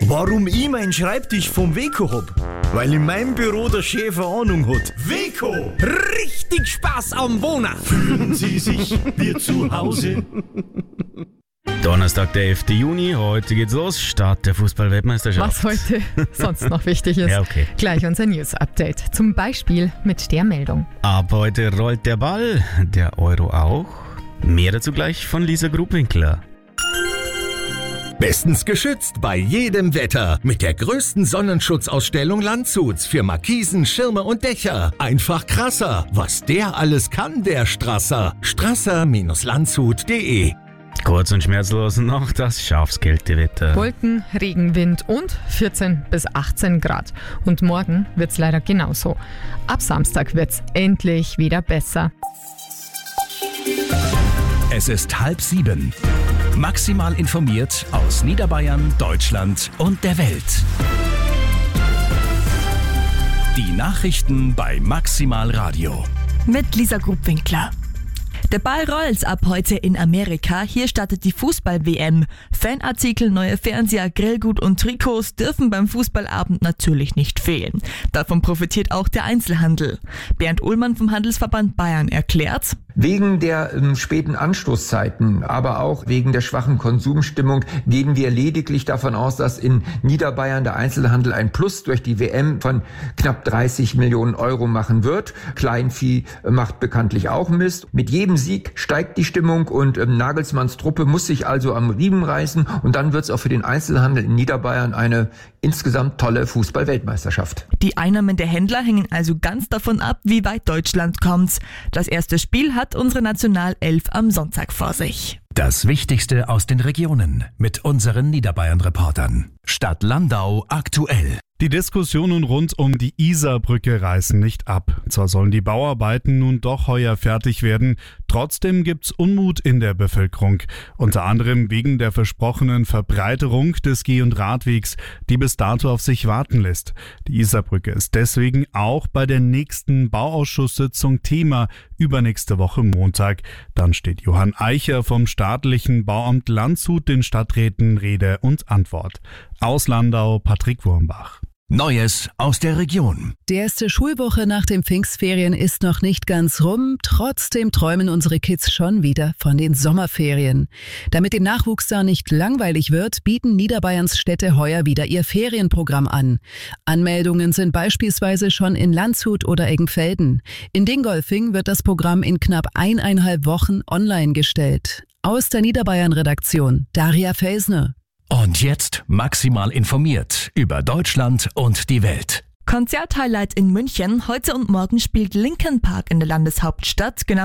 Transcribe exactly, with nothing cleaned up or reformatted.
Warum ich meinen Schreibtisch vom Weco hab? Weil in meinem Büro der Chef eine Ahnung hat. Weco! Richtig Spaß am Wohnen! Fühlen Sie sich wie zu Hause? Donnerstag, der elfter Juni, heute geht's los, Start der Fußball-Weltmeisterschaft. Was heute sonst noch wichtig ist. Ja, okay. Gleich unser News-Update. Zum Beispiel mit der Meldung. Ab heute rollt der Ball, der Euro auch. Mehr dazu gleich von Lisa Grubwinkler. Bestens geschützt bei jedem Wetter. Mit der größten Sonnenschutzausstellung Landshuts für Markisen, Schirme und Dächer. Einfach krasser. Was der alles kann, der Strasser. Strasser Landshut punkt de. Kurz und schmerzlos noch das Schafskältewetter. Wolken, Regen, Wind und vierzehn bis achtzehn Grad. Und morgen wird's leider genauso. Ab Samstag wird's endlich wieder besser. Es ist halb sieben. Maximal informiert aus Niederbayern, Deutschland und der Welt. Die Nachrichten bei Maximal Radio. Mit Lisa Grubwinkler. Der Ball rollt ab heute in Amerika. Hier startet die Fußball-W M. Fanartikel, neue Fernseher, Grillgut und Trikots dürfen beim Fußballabend natürlich nicht fehlen. Davon profitiert auch der Einzelhandel. Bernd Ullmann vom Handelsverband Bayern erklärt: Wegen der ähm, späten Anstoßzeiten, aber auch wegen der schwachen Konsumstimmung gehen wir lediglich davon aus, dass in Niederbayern der Einzelhandel ein Plus durch die W M von knapp dreißig Millionen Euro machen wird. Kleinvieh macht bekanntlich auch Mist. Mit jedem Sieg steigt die Stimmung und ähm, Nagelsmanns Truppe muss sich also am Riemen reißen und dann wird es auch für den Einzelhandel in Niederbayern eine insgesamt tolle Fußball-Weltmeisterschaft. Die Einnahmen der Händler hängen also ganz davon ab, wie weit Deutschland kommt. Das erste Spiel hat unsere Nationalelf am Sonntag vor sich. Das Wichtigste aus den Regionen mit unseren Niederbayern-Reportern. Stadt Landau aktuell. Die Diskussionen rund um die Isarbrücke reißen nicht ab. Zwar sollen die Bauarbeiten nun doch heuer fertig werden, trotzdem gibt's Unmut in der Bevölkerung. Unter anderem wegen der versprochenen Verbreiterung des Geh- und Radwegs, die bis dato auf sich warten lässt. Die Isarbrücke ist deswegen auch bei der nächsten Bauausschusssitzung Thema, übernächste Woche Montag. Dann steht Johann Eicher vom staatlichen Bauamt Landshut den Stadträten Rede und Antwort. Aus Landau, Patrick Wurmbach. Neues aus der Region. Die erste Schulwoche nach den Pfingstferien ist noch nicht ganz rum. Trotzdem träumen unsere Kids schon wieder von den Sommerferien. Damit dem Nachwuchs da nicht langweilig wird, bieten Niederbayerns Städte heuer wieder ihr Ferienprogramm an. Anmeldungen sind beispielsweise schon in Landshut oder Eggenfelden. In Dingolfing wird das Programm in knapp eineinhalb Wochen online gestellt. Aus der Niederbayern-Redaktion, Daria Felsner. Und jetzt maximal informiert über Deutschland und die Welt. Konzerthighlight in München. Heute und morgen spielt Linkin Park in der Landeshauptstadt. Genau